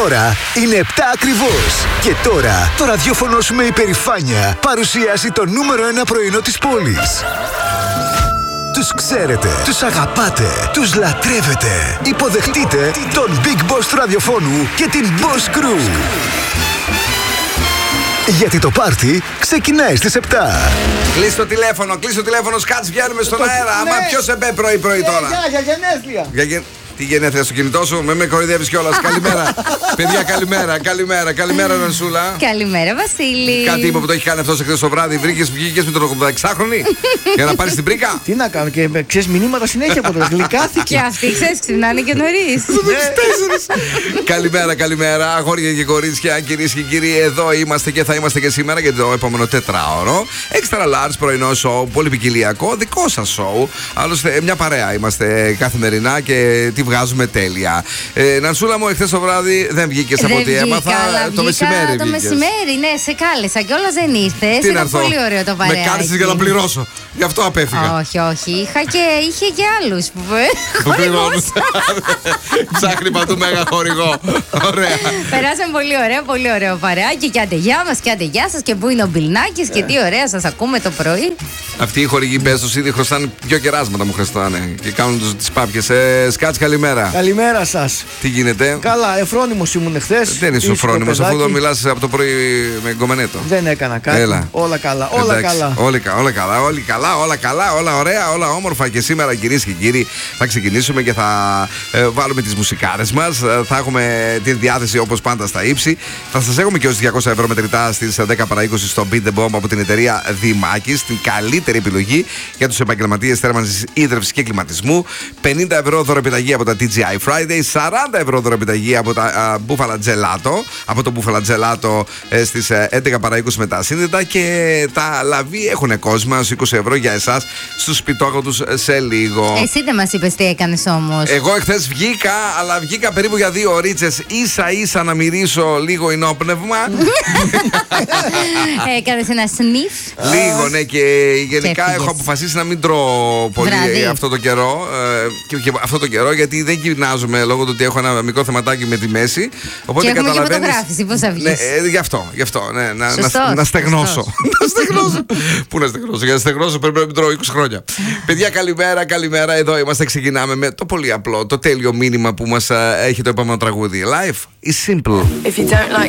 ώρα είναι 7 ακριβώς. Και τώρα το ραδιόφωνο σου με υπερηφάνεια παρουσιάζει το νούμερο 1 πρωινό της πόλης. Τους ξέρετε, τους αγαπάτε, τους λατρεύετε. Υποδεχτείτε τον Big Boss του ραδιοφώνου και την Boss Crew. Γιατί το πάρτι ξεκινάει στις 7. Κλείς το τηλέφωνο, σκάτς, βγαίνουμε στον αέρα. Άμα ποιος εμπέ πρωί τώρα. Για γενέθλια. Τι γενέθλια στο κινητό σου, με κοροϊδεύεις κιόλας. Καλημέρα. Παιδιά, καλημέρα, Νανσούλα. Καλημέρα, Βασίλη. Κάτι είπε που το έχει κάνει αυτός εχθές το βράδυ. Βγήκες με τον 86χρονη για να πάρεις την πρίκα. Τι να κάνω, και ξέρεις μηνύματα συνέχεια από το γλυκάθηκε. Και αυτή ξέρεις, ξυπνάνε και νωρίς. Καλημέρα, αγόρια και κορίτσια, κυρίες και κύριοι. Εδώ είμαστε και θα είμαστε και σήμερα για το επόμενο τετράωρο. Extra large πρωινό σοου, πολυπικιλιακό, δικό σας σοου. Άλλωστε, μια παρέα είμαστε καθημερινά και τη βγάζουμε τέλεια. Νανσούλα μου, εχθές το βράδυ δεν βγήκες από ό,τι έμαθα. Το μεσημέρι. Το μεσημέρι, ναι, σε κάλεσα και όλα δεν ήρθες. Ήταν πολύ ωραίο το παρέα. Με κάλεσες για να πληρώσω. Γι' αυτό απέφυγα. Όχι. Είχε και άλλους που πληρώνουν. Ψάχνει παντού μέγα χορηγό. Ωραία. Περάσαμε πολύ ωραίο παρεάκι και αντεγιά μας και αντεγιά σας και πού είναι ο Μπιλνάκης και τι ωραία σας ακούμε το πρωί. Αυτοί οι χορηγοί μπέστος ήδη χρωστάνε 2 κεράσματα μου χρωστάνε και κάνουν τις πάπιες. Σκάτς, καλημέρα. Καλημέρα σας. Τι γίνεται? Καλά, εφρόνιμος ήμουν εχθές. Δεν είσαι εφρόνιμος αφού εδώ μιλάς από το πρωί με γκομενέτο. Δεν έκανα κάτι. Έλα. Όλα καλά. Όλα καλά, όλα ωραία, όλα όμορφα. Και σήμερα, κυρίες και κύριοι, θα ξεκινήσουμε και θα βάλουμε τις μουσικάρες μας. Θα έχουμε τη διάθεση όπως πάντα στα ύψη. Θα σας έχουμε και ως 200 ευρώ μετρητά στις 10 παρά 20 στο Beat the Bomb από την εταιρεία Δημάκης. Την καλύτερη επιλογή για τους επαγγελματίες θέρμανσης, ίδρυυσης και κλιματισμού. 50 ευρώ δωρεπιταγή από τα TGI Friday. 40 ευρώ δωρεπιταγή από τα Buffalo Gelato. Από το Buffalo Gelato στις 11 παρά 20 με τα σύνδετα. Και τα λαβή έχουν κόσμο 20 ευρώ για εσάς στους σπιτόγατους σε λίγο. Εσύ δεν μας είπες τι έκανες όμως. Εγώ εχθές βγήκα, αλλά βγήκα περίπου για 2 ώρες. Ίσα να μυρίσω λίγο ενόπνευμα. Έκανες ένα sniff. Λίγο, ναι, και γενικά έχω αποφασίσει να μην τρώω πολύ αυτό το καιρό. Και αυτό το καιρό, γιατί δεν γυμνάζομαι λόγω του ότι έχω ένα μικρό θεματάκι με τη μέση. Οπότε και έχουμε καταλαβαίνεις. και φωτογράφηση, πώς θα βγεις. Ναι, γι' αυτό, ναι, να στεγνώσω. Πού να στεγνώσω, για να στεγνώσω πρέπει να μην τρώω 20 χρόνια. Παιδιά, καλημέρα. Εδώ είμαστε. Ξεκινάμε με το πολύ απλό, το τέλειο μήνυμα που μας έχει το επόμενο τραγούδι. Life is simple. If you don't like